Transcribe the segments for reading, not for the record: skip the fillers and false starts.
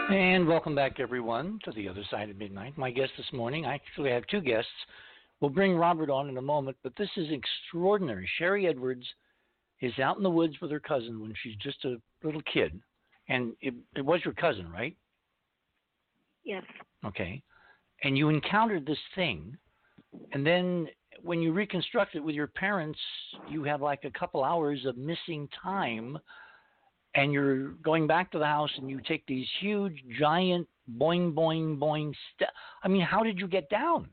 And welcome back, everyone, to the other side of midnight. My guest this morning, I actually have two guests. We'll bring Robert on in a moment, but this is extraordinary. Sharry Edwards is out in the woods with her cousin when she's just a little kid. And it was your cousin, right? Yes. Okay. And you encountered this thing, and then when you reconstruct it with your parents, you have like a couple hours of missing time, and you're going back to the house, and you take these huge, giant, boing, boing, boing steps. I mean, how did you get down?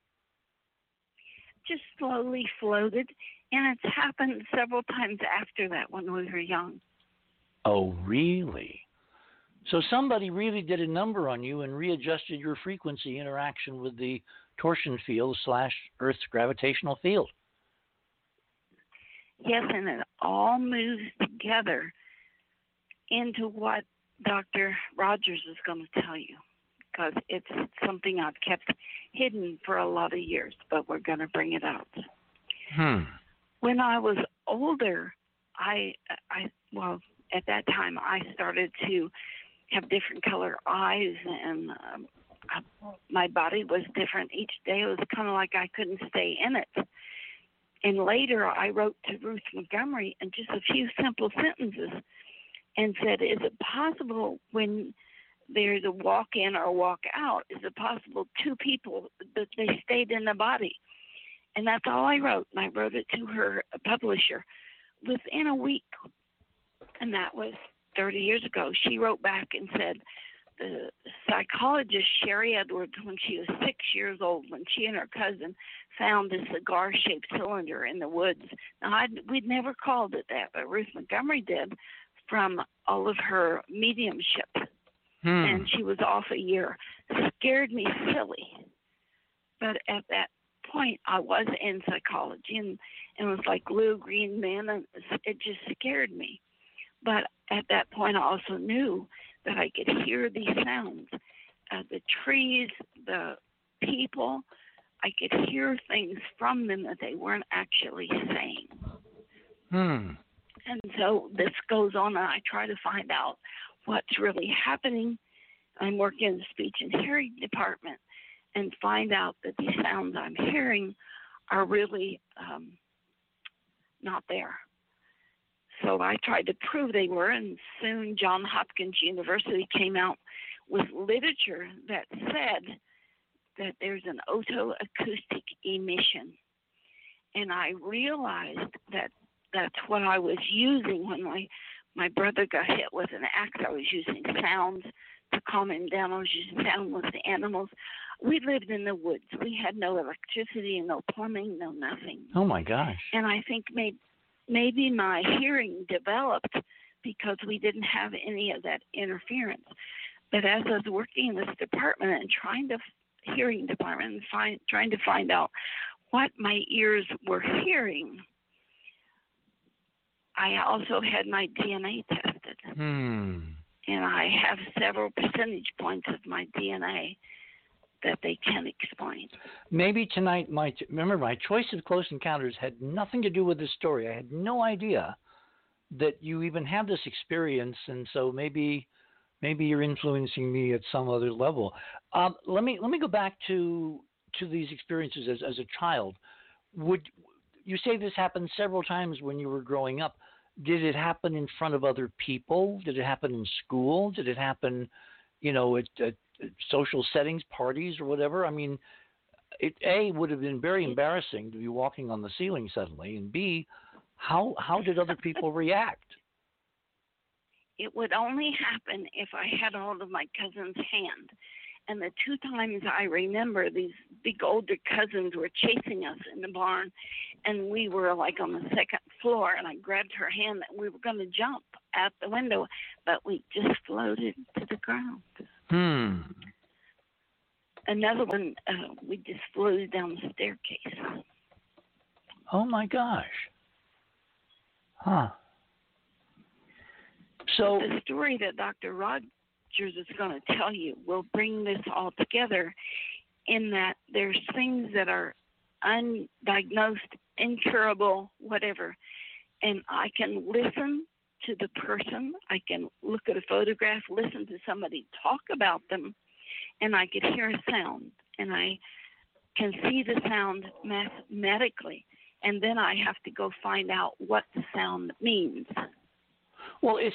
Just slowly floated, and it's happened several times after that when we were young. Oh, really? So somebody really did a number on you and readjusted your frequency interaction with the torsion field / Earth's gravitational field. Yes, and it all moves together into what Dr. Rogers is going to tell you, because it's something I've kept hidden for a lot of years, but we're going to bring it out. When I was older, well, at that time, I started to have different color eyes, and my body was different each day. It was kind of like I couldn't stay in it. And later, I wrote to Ruth Montgomery in just a few simple sentences and said, is it possible when there's a walk in or walk out, is it possible two people that they stayed in the body? And that's all I wrote. And I wrote it to her publisher within a week. And that was 30 years ago. She wrote back and said, the psychologist Sharry Edwards, when she was 6 years old, when she and her cousin found this cigar-shaped cylinder in the woods. Now, we'd never called it that, but Ruth Montgomery did, from all of her mediumship. And she was off a year. Scared me silly. But at that point, I was in psychology, and it was like Little Green Man, and it just scared me. But at that point, I also knew that I could hear these sounds, the trees, the people. I could hear things from them that they weren't actually saying. And so this goes on, and I try to find out what's really happening. I'm working in the speech and hearing department and find out that these sounds I'm hearing are really not there. So I tried to prove they were, and soon Johns Hopkins University came out with literature that said that there's an otoacoustic emission. And I realized that that's what I was using when my brother got hit with an axe. I was using sounds to calm him down. I was using sound with the animals. We lived in the woods. We had no electricity, no plumbing, no nothing. Oh, my gosh. And I think maybe my hearing developed because we didn't have any of that interference. But as I was working in this department and trying to find out what my ears were hearing, I also had my DNA tested. And I have several percentage points of my DNA that they can explain. Maybe tonight, remember, my choice of Close Encounters had nothing to do with this story. I had no idea that you even have this experience, and so maybe you're influencing me at some other level. Let me go back to these experiences as a child. Would you say this happened several times when you were growing up? Did it happen in front of other people? Did it happen in school? Did it happen, at social settings, parties, or whatever? I mean, it would have been very embarrassing to be walking on the ceiling suddenly, and B, how did other people react? It would only happen if I had hold of my cousin's hand. And the two times I remember, these big older cousins were chasing us in the barn, and we were like on the second floor, and I grabbed her hand and we were going to jump out the window, but we just floated to the ground. Another one, we just floated down the staircase. Oh, my gosh. So the story that Dr. Rogers is going to tell you will bring this all together, in that there's things that are undiagnosed, incurable, whatever, and I can listen to the person. I can look at a photograph, listen to somebody talk about them, and I could hear a sound, and I can see the sound mathematically, and then I have to go find out what the sound means. Well, It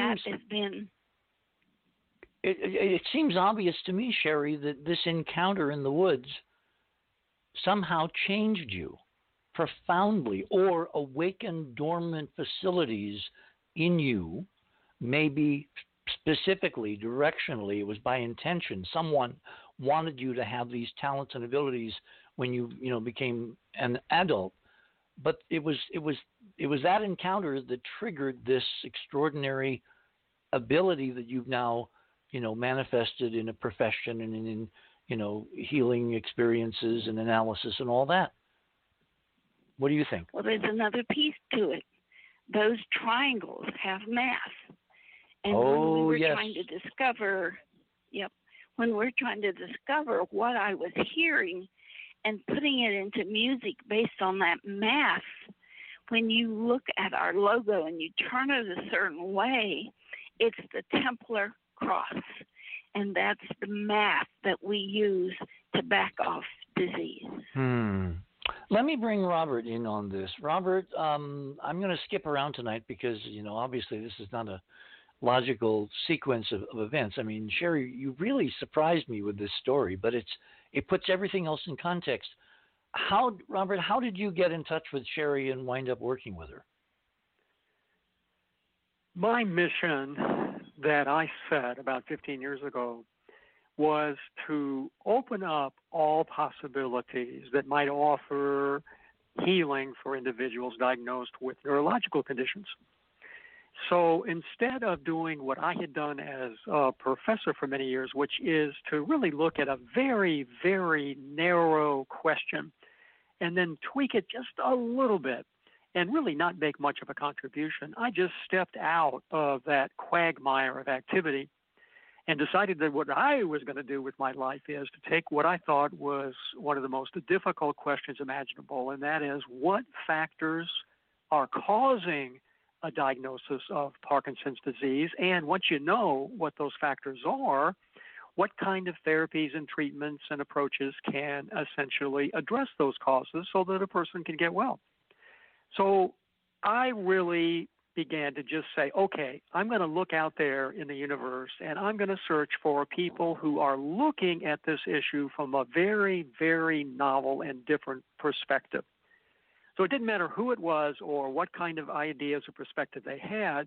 seems obvious to me, Sherry, that this encounter in the woods somehow changed you profoundly, or awakened dormant facilities in you, maybe specifically, directionally. It was by intention. Someone wanted you to have these talents and abilities when you became an adult. But it was that encounter that triggered this extraordinary ability that you've now manifested in a profession and in healing experiences and analysis and all that. What do you think? Well, there's another piece to it. Those triangles have math. And when we were trying to discover, when we're trying to discover what I was hearing and putting it into music based on that math, when you look at our logo and you turn it a certain way, it's the Templar cross. And that's the math that we use to back off disease. Let me bring Robert in on this. Robert, I'm going to skip around tonight because, obviously this is not a logical sequence of events. I mean, Sherry, you really surprised me with this story, but it puts everything else in context. Robert, how did you get in touch with Sherry and wind up working with her? My mission that I set about 15 years ago was to open up all possibilities that might offer healing for individuals diagnosed with neurological conditions. So instead of doing what I had done as a professor for many years, which is to really look at a very, very narrow question and then tweak it just a little bit and really not make much of a contribution, I just stepped out of that quagmire of activity and decided that what I was going to do with my life is to take what I thought was one of the most difficult questions imaginable, and that is, what factors are causing a diagnosis of Parkinson's disease? And once you know what those factors are, what kind of therapies and treatments and approaches can essentially address those causes so that a person can get well? So I really began to just say, okay, I'm going to look out there in the universe and I'm going to search for people who are looking at this issue from a very, very novel and different perspective. So it didn't matter who it was or what kind of ideas or perspective they had.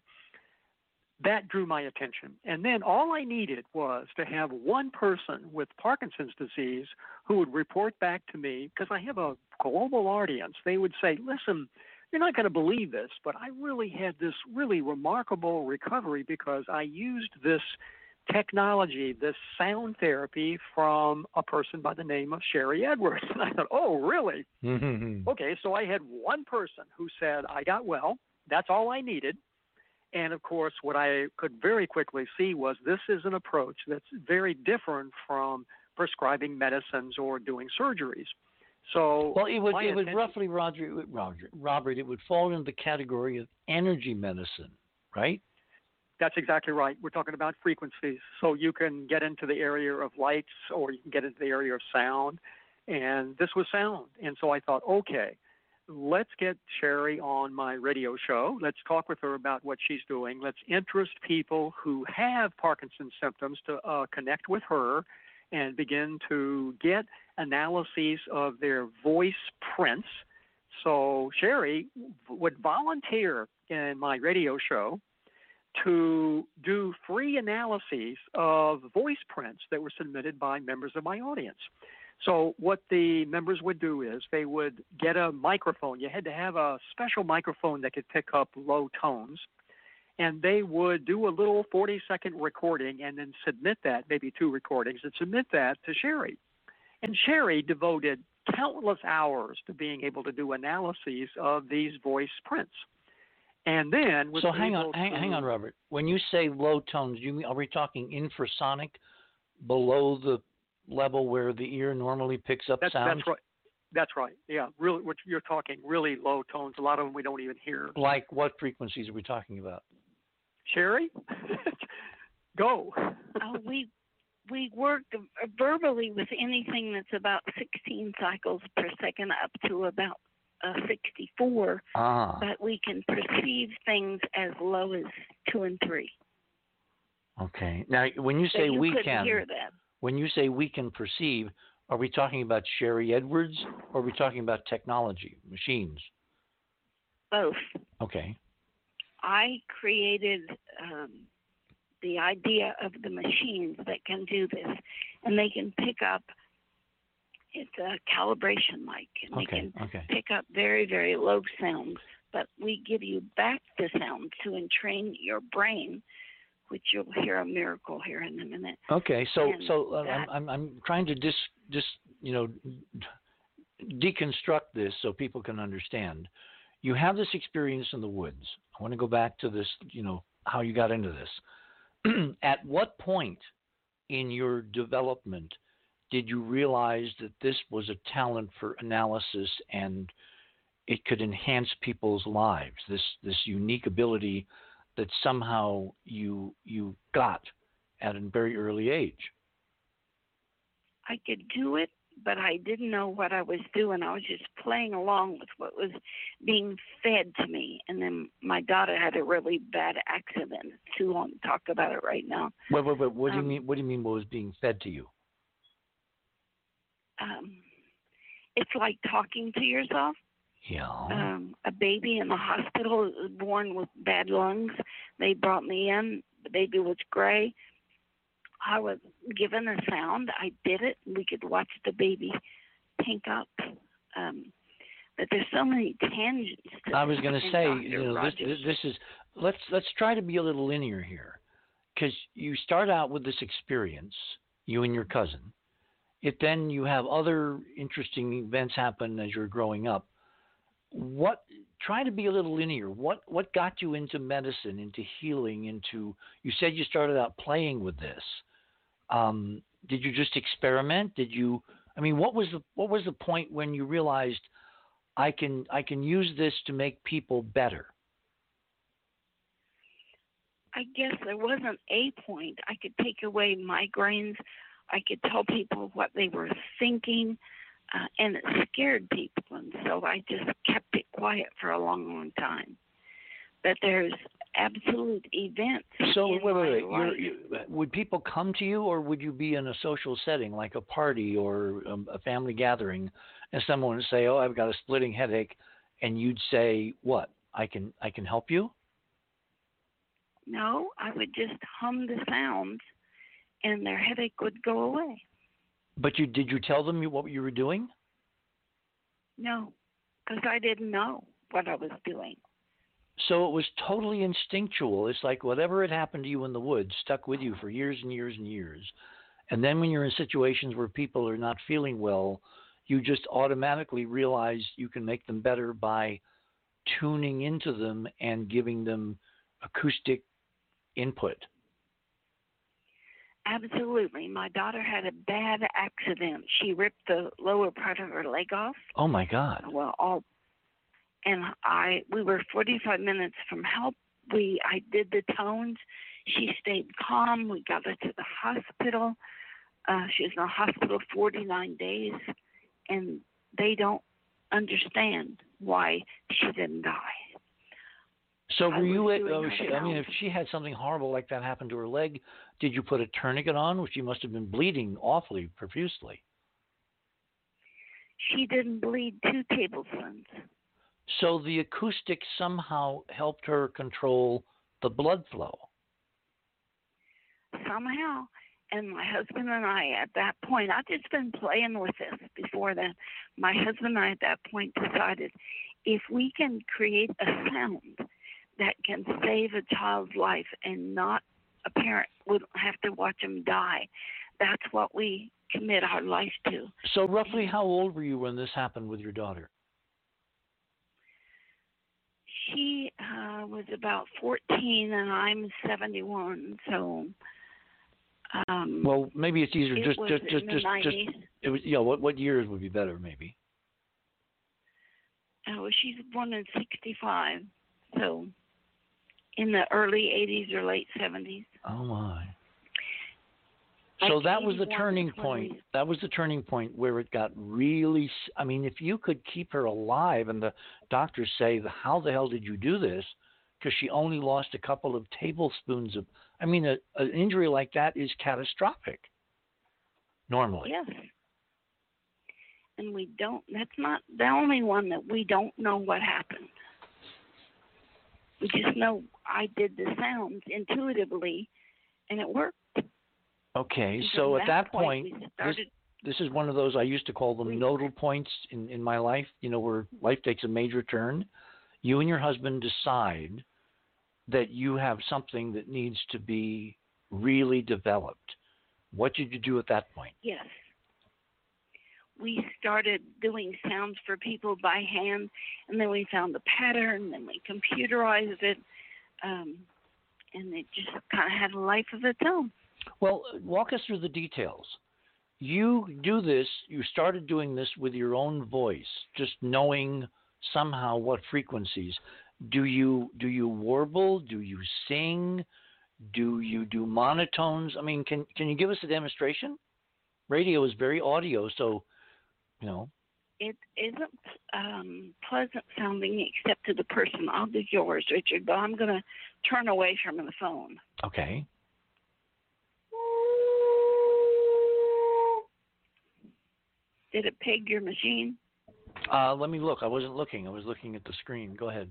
That drew my attention. And then all I needed was to have one person with Parkinson's disease who would report back to me, because I have a global audience. They would say, listen, you're not going to believe this, but I really had this really remarkable recovery because I used this technology, this sound therapy from a person by the name of Sherry Edwards. And I thought, oh, really? Mm-hmm. Okay, so I had one person who said, I got well. That's all I needed. And, of course, what I could very quickly see was this is an approach that's very different from prescribing medicines or doing surgeries. So, well, it would roughly, Robert, it would fall into the category of energy medicine, right? That's exactly right. We're talking about frequencies. So you can get into the area of lights or you can get into the area of sound. And this was sound. And so I thought, okay, let's get Sherry on my radio show. Let's talk with her about what she's doing. Let's interest people who have Parkinson's symptoms to connect with her and begin to get analyses of their voice prints. So Sherry would volunteer in my radio show to do free analyses of voice prints that were submitted by members of my audience. So what the members would do is they would get a microphone. You had to have a special microphone that could pick up low tones. And they would do a little 40-second recording and then submit that, maybe 2 recordings, and submit that to Sherry. And Sherry devoted countless hours to being able to do analyses of these voice prints. And then so hang on, Robert. When you say low tones, are we talking infrasonic, below the level where the ear normally picks up sound? That's right. That's right. Yeah, really. What you're talking really low tones. A lot of them we don't even hear. Like what frequencies are we talking about? Sherry, go. We work verbally with anything that's about 16 cycles per second up to about 64, but we can perceive things as low as 2 and 3. Okay. Now, when you say you we couldn't can, hear that. when you say we can perceive, are we talking about Sherry Edwards, or are we talking about technology, machines? Both. Okay. I created the idea of the machines that can do this, and they can pick up. It's a calibration mic, and they can pick up very, very low sounds, but we give you back the sound to entrain your brain, which you'll hear a miracle here in a minute. Okay, so I'm trying to deconstruct this so people can understand. You have this experience in the woods. I want to go back to this, how you got into this. At what point in your development did you realize that this was a talent for analysis and it could enhance people's lives, this unique ability that somehow you got at a very early age? I could do it, but I didn't know what I was doing. I was just playing along with what was being fed to me. And then my daughter had a really bad accident. It's too long to talk about it right now. Wait. What do you mean? What do you mean? What was being fed to you? It's like talking to yourself. Yeah. A baby in the hospital was born with bad lungs. They brought me in. The baby was gray. I was given a sound. I did it. We could watch the baby pink up. But there's so many tangents. I was going to say, this is. Let's try to be a little linear here, because you start out with this experience, you and your cousin. Then you have other interesting events happen as you're growing up. Try to be a little linear. What got you into medicine, into healing, into? You said you started out playing with this. Did you just experiment? What was the point when you realized I can use this to make people better? I guess there wasn't a point. I could take away migraines. I could tell people what they were thinking, and it scared people, and so I just kept it quiet for a long, long time. But there's absolute events. So wait. Life. Would people come to you, or would you be in a social setting like a party or a family gathering, and someone would say, "Oh, I've got a splitting headache," and you'd say, "What? I can help you?" No, I would just hum the sounds, and their headache would go away. But did you tell them what you were doing? No, because I didn't know what I was doing. So it was totally instinctual. It's like whatever had happened to you in the woods stuck with you for years and years and years. And then when you're in situations where people are not feeling well, you just automatically realize you can make them better by tuning into them and giving them acoustic input. Absolutely. My daughter had a bad accident. She ripped the lower part of her leg off. Oh my God. We were 45 minutes from help. I did the tones. She stayed calm. We got her to the hospital. She was in the hospital 49 days, and they don't understand why she didn't die. So were you? If she had something horrible like that happen to her leg, did you put a tourniquet on? She must have been bleeding awfully profusely. She didn't bleed 2 tablespoons. So the acoustic somehow helped her control the blood flow. Somehow. And my husband and I at that point, I've just been playing with this before then. My husband and I at that point decided if we can create a sound that can save a child's life and not a parent would have to watch them die, that's what we commit our life to. So roughly how old were you when this happened with your daughter? She was about 14 and I'm 71, so well, maybe it's easier. It was what years would be better, maybe? She's born in 65, so in the early 80s or late 70s. Oh my. Like So that was the 81 turning is when point. we- That was the turning point where it got really. I mean, if you could keep her alive, and the doctors say, "How the hell did you do this?" Because she only lost a couple of tablespoons of. I mean, an injury like that is catastrophic. Normally. Yes. And we don't, that's not the only one that we don't know what happened. We just know I did the sounds intuitively and it worked. Okay, And so from at that point, point, we started, this is one of those, I used to call them nodal points in my life, where life takes a major turn. You and your husband decide that you have something that needs to be really developed. What did you do at that point? yes. We started doing sounds for people by hand, and then we found the pattern, and we computerized it, and it just kind of had a life of its own. Well, walk us through the details. You do this, you started doing this with your own voice, just knowing somehow what frequencies. Do you warble? Do you sing? Do you do monotones? I mean, can you give us a demonstration? Radio is very audio, so, It isn't pleasant sounding except to the person. I'll do yours, Richard, but I'm going to turn away from the phone. Okay. Did it peg your machine? Let me look. I wasn't looking. I was looking at the screen. Go ahead.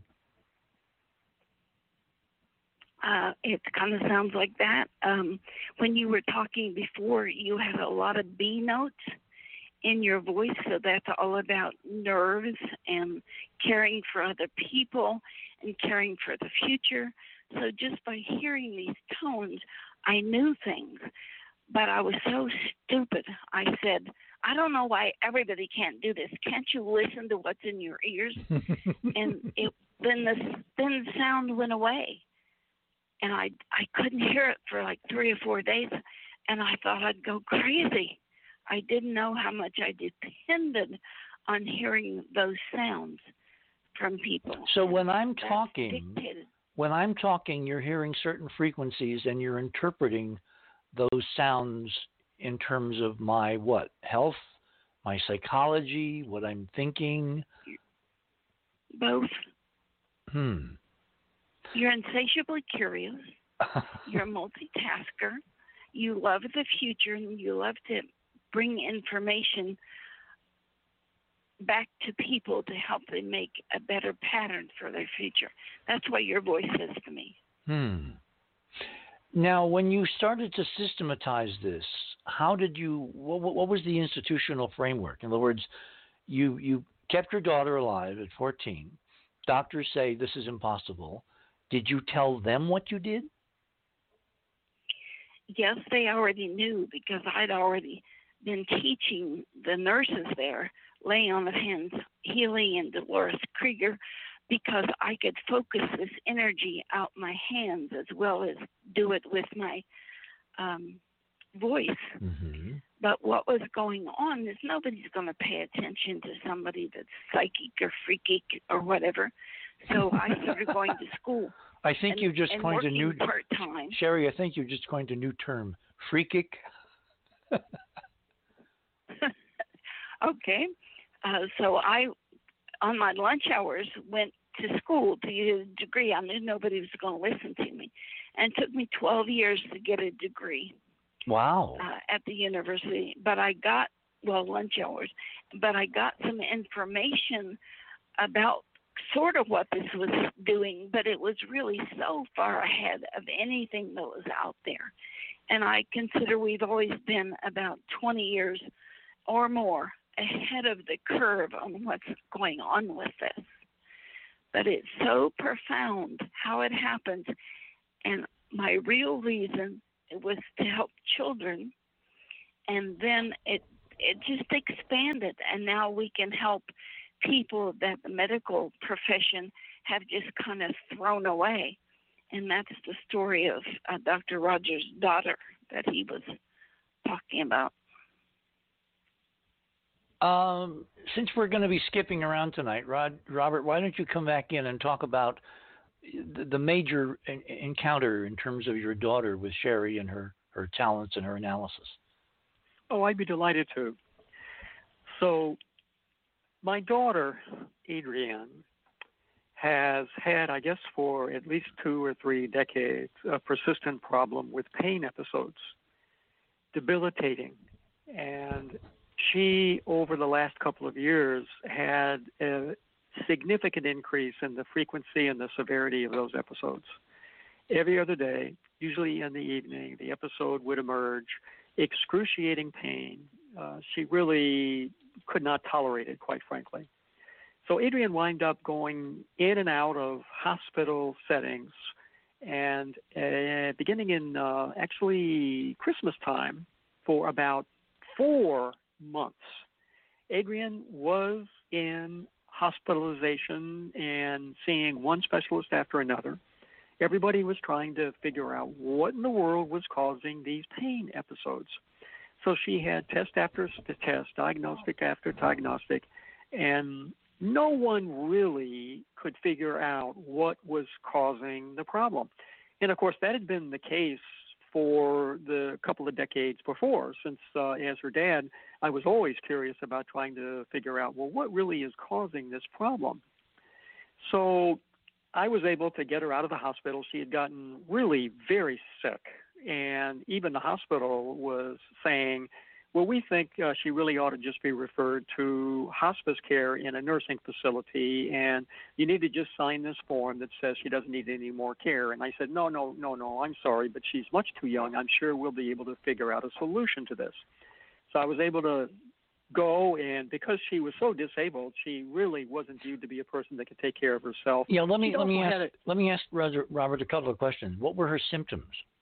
It kind of sounds like that. When you were talking before, you had a lot of B notes in your voice, so that's all about nerves and caring for other people and caring for the future. So just by hearing these tones, I knew things, but I was so stupid. I said, I don't know why everybody can't do this. Can't you listen to what's in your ears? And then the sound went away. And I couldn't hear it for like 3 or 4 days, and I thought I'd go crazy. I didn't know how much I depended on hearing those sounds from people. So when I'm talking, you're hearing certain frequencies and you're interpreting those sounds in terms of my what? Health, my psychology, what I'm thinking? Both. You're insatiably curious. You're a multitasker. You love the future, and you love to bring information back to people to help them make a better pattern for their future. That's what your voice says to me. Now, when you started to systematize this, how did you? What was the institutional framework? In other words, you kept your daughter alive at 14. Doctors say this is impossible. Did you tell them what you did? Yes, they already knew because I'd already been teaching the nurses there, laying on of hands, Healy and Dolores Krieger, because I could focus this energy out my hands as well as do it with my voice. Mm-hmm. But what was going on is nobody's going to pay attention to somebody that's psychic or freakic or whatever. So I started going to school. I think you just coined a new part-time. Sherry, I think you just coined a new term, freakic. Okay. So I, on my lunch hours, went to school to get a degree. I knew nobody was going to listen to me. And it took me 12 years to get a degree. Wow. At the university. But I got, lunch hours, but I got some information about sort of what this was doing, but it was really so far ahead of anything that was out there. And I consider we've always been about 20 years or more ahead of the curve on what's going on with this. But it's so profound how it happens. And my real reason was to help children. And then it just expanded. And now we can help people that the medical profession have just kind of thrown away. And that's the story of Dr. Rogers' daughter that he was talking about. Since we're going to be skipping around tonight, Robert, why don't you come back in and talk about the major encounter in terms of your daughter with Sherry and her talents and her analysis. Oh, I'd be delighted to. So, my daughter, Adrienne, has had, I guess, for at least 2 or 3 decades, a persistent problem with pain episodes, debilitating. And she, over the last couple of years, had a significant increase in the frequency and the severity of those episodes. Every other day, usually in the evening, the episode would emerge, excruciating pain. She really could not tolerate it, quite frankly. So Adrienne wound up going in and out of hospital settings, and beginning in actually Christmas time, for about 4 months, Adrienne was in hospitalization and seeing one specialist after another. Everybody was trying to figure out what in the world was causing these pain episodes. So she had test after test, diagnostic after diagnostic, and no one really could figure out what was causing the problem. And of course, that had been the case for the couple of decades before, since as her dad, I was always curious about trying to figure out, well, what really is causing this problem? So I was able to get her out of the hospital. She had gotten really very sick, and even the hospital was saying, well, we think she really ought to just be referred to hospice care in a nursing facility, and you need to just sign this form that says she doesn't need any more care. And I said, no, I'm sorry, but she's much too young. I'm sure we'll be able to figure out a solution to this. So I was able to go, and because she was so disabled, she really wasn't viewed to be a person that could take care of herself. Yeah, let me ask Robert a couple of questions. What were her symptoms?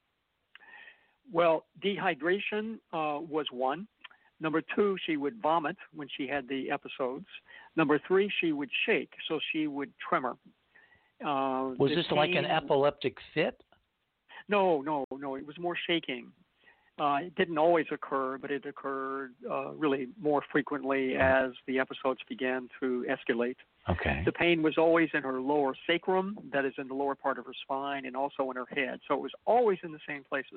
Well, dehydration was one. Number 2, she would vomit when she had the episodes. Number 3, she would shake, so she would tremor. Was this like an epileptic fit? No. It was more shaking. It didn't always occur, but it occurred really more frequently as the episodes began to escalate. Okay. The pain was always in her lower sacrum, that is in the lower part of her spine, and also in her head. So it was always in the same places.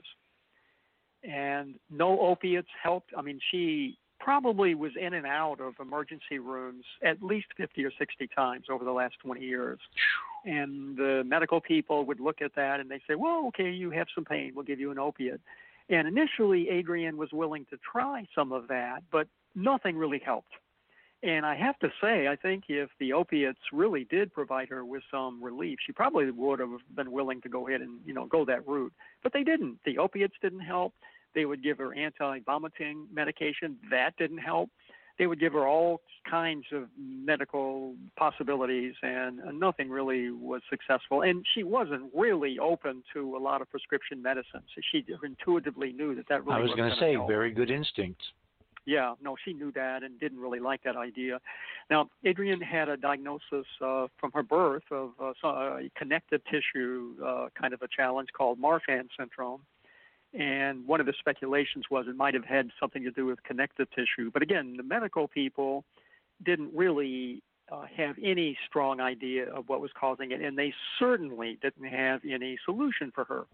And no opiates helped. I mean, she probably was in and out of emergency rooms at least 50 or 60 times over the last 20 years. And the medical people would look at that and they say, well, okay, you have some pain. We'll give you an opiate. And initially, Adrienne was willing to try some of that, but nothing really helped. And I have to say, I think if the opiates really did provide her with some relief, she probably would have been willing to go ahead and, go that route. But they didn't. The opiates didn't help. They would give her anti-vomiting medication. That didn't help. They would give her all kinds of medical possibilities, and nothing really was successful. And she wasn't really open to a lot of prescription medicines. She intuitively knew that really wasn't I was going to say, help. Very good instinct. Yeah, no, she knew that and didn't really like that idea. Now, Adrienne had a diagnosis from her birth of a connective tissue kind of a challenge called Marfan syndrome. And one of the speculations was it might have had something to do with connective tissue. But again, the medical people didn't really have any strong idea of what was causing it, and they certainly didn't have any solution for her.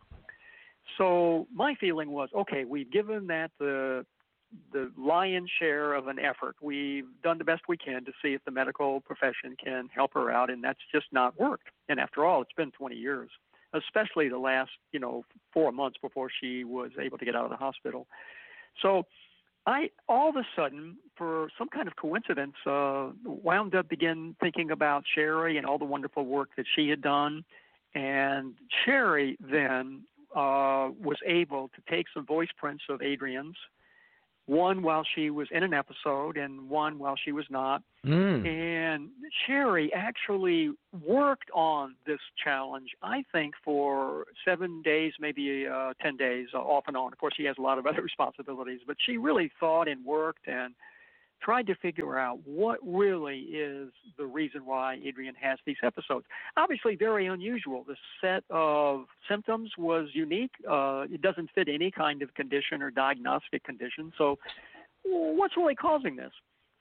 So my feeling was, okay, we've given that the lion's share of an effort. We've done the best we can to see if the medical profession can help her out, and that's just not worked. And after all, it's been 20 years, especially the last, 4 months before she was able to get out of the hospital. So I, all of a sudden, for some kind of coincidence, wound up thinking about Sherry and all the wonderful work that she had done. And Sherry then was able to take some voice prints of Adrienne's, one while she was in an episode and one while she was not. And Sherry actually worked on this challenge, I think, for 7 days, maybe 10 days, off and on. Of course, she has a lot of other responsibilities, but she really thought and worked and tried to figure out what really is the reason why Adrienne has these episodes. Obviously, very unusual. The set of symptoms was unique. It doesn't fit any kind of condition or diagnostic condition. So what's really causing this?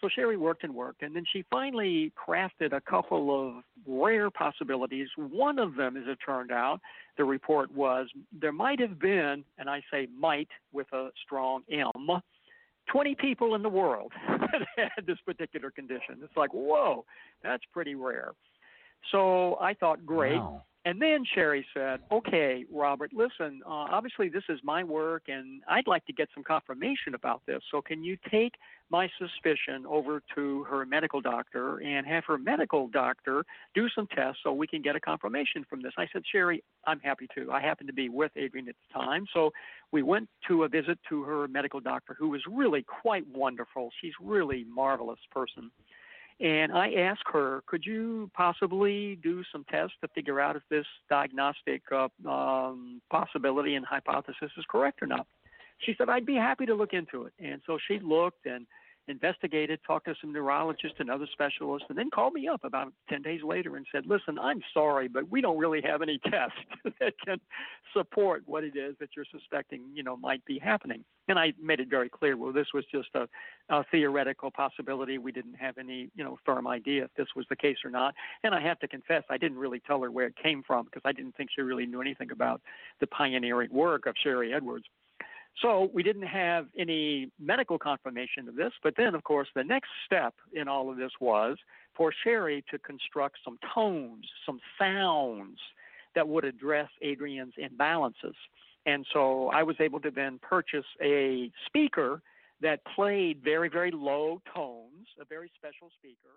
So Sherry worked and worked, and then she finally crafted a couple of rare possibilities. One of them, as it turned out, the report was there might have been, and I say might with a strong M, 20 people in the world that had this particular condition. It's like, whoa, that's pretty rare. So I thought, great. Wow. And then Sherry said, okay, Robert, listen, obviously this is my work, and I'd like to get some confirmation about this. So can you take my suspicion over to her medical doctor and have her medical doctor do some tests so we can get a confirmation from this? I said, Sherry, I'm happy to. I happened to be with Adrienne at the time. So we went to a visit to her medical doctor, who was really quite wonderful. She's really a marvelous person. And I asked her, could you possibly do some tests to figure out if this diagnostic possibility and hypothesis is correct or not? She said, I'd be happy to look into it. And so she looked and investigated, talked to some neurologists and other specialists, and then called me up about 10 days later and said, listen, I'm sorry, but we don't really have any tests that can support what it is that you're suspecting, might be happening. And I made it very clear, well, this was just a theoretical possibility. We didn't have any, firm idea if this was the case or not. And I have to confess, I didn't really tell her where it came from because I didn't think she really knew anything about the pioneering work of Sherry Edwards. So we didn't have any medical confirmation of this, but then, of course, the next step in all of this was for Sherry to construct some tones, some sounds that would address Adrienne's imbalances. And so I was able to then purchase a speaker that played very, very low tones, a very special speaker.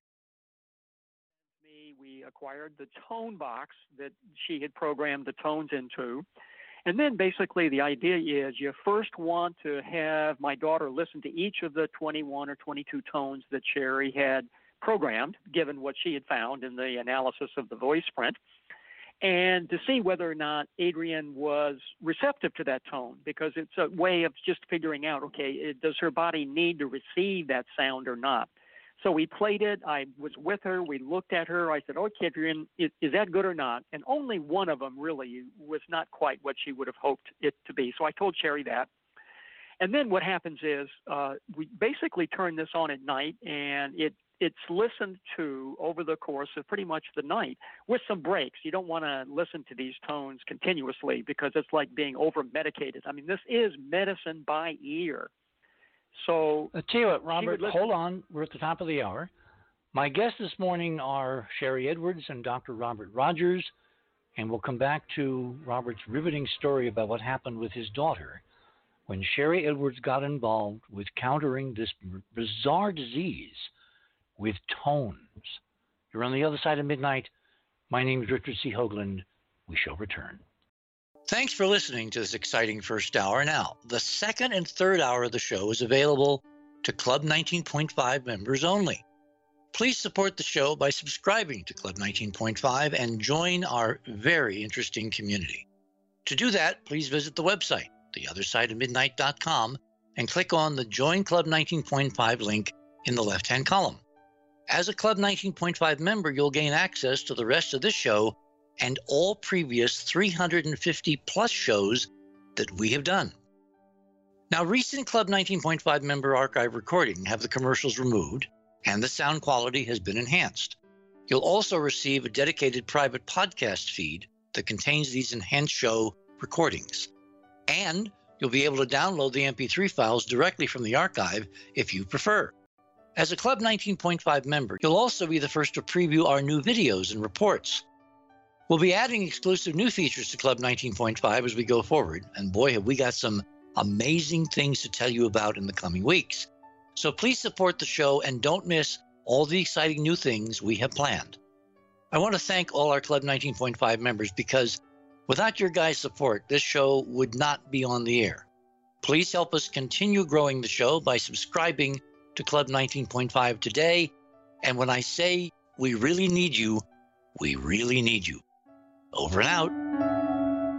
We acquired the tone box that she had programmed the tones into. And then basically the idea is you first want to have my daughter listen to each of the 21 or 22 tones that Sherry had programmed, given what she had found in the analysis of the voice print, and to see whether or not Adrienne was receptive to that tone, because it's a way of just figuring out, okay, does her body need to receive that sound or not? So we played it. I was with her. We looked at her. I said, okay, Adrienne, is that good or not? And only one of them really was not quite what she would have hoped it to be. So I told Sherry that. And then what happens is we basically turn this on at night, and it's listened to over the course of pretty much the night with some breaks. You don't want to listen to these tones continuously because it's like being over-medicated. I mean, this is medicine by ear. So I'll tell you what, Robert, hold on. We're at the top of the hour. My guests this morning are Sherry Edwards and Dr. Robert Rogers, and we'll come back to Robert's riveting story about what happened with his daughter when Sherry Edwards got involved with countering this bizarre disease with tones. You're on the other side of midnight. My name is Richard C. Hoagland. We shall return. Thanks for listening to this exciting first hour. Now, the second and third hour of the show is available to Club 19.5 members only. Please support the show by subscribing to Club 19.5 and join our very interesting community. To do that, please visit the website, theothersideofmidnight.com, and click on the Join Club 19.5 link in the left-hand column. As a Club 19.5 member, you'll gain access to the rest of this show and all previous 350-plus shows that we have done. Now, recent Club 19.5 member archive recordings have the commercials removed, and the sound quality has been enhanced. You'll also receive a dedicated private podcast feed that contains these enhanced show recordings. And you'll be able to download the MP3 files directly from the archive if you prefer. As a Club 19.5 member, you'll also be the first to preview our new videos and reports. We'll be adding exclusive new features to Club 19.5 as we go forward, and boy, have we got some amazing things to tell you about in the coming weeks. So please support the show and don't miss all the exciting new things we have planned. I want to thank all our Club 19.5 members because without your guys' support, this show would not be on the air. Please help us continue growing the show by subscribing to Club 19.5 today. And when I say we really need you, we really need you. Over and out.